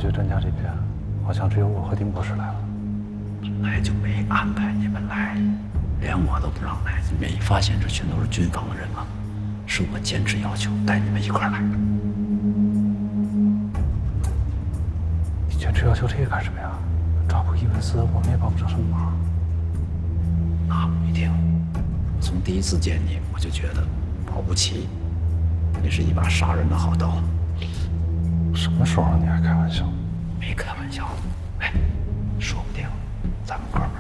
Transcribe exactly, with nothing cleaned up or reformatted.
觉郑家这边好像只有我和丁博士来了。 本来就没安排你们来，连我都不让来。你没发现这全都是军方的人吗？是我坚持要求带你们一块来的。 你坚持要求这个干什么呀？抓捕伊文斯，我们也帮不上什么忙。 那不一定。从第一次见你，我就觉得保不齐你是一把杀人的好刀。 什么时候了？你还开玩笑？ 没开玩笑。哎，说不定咱们哥们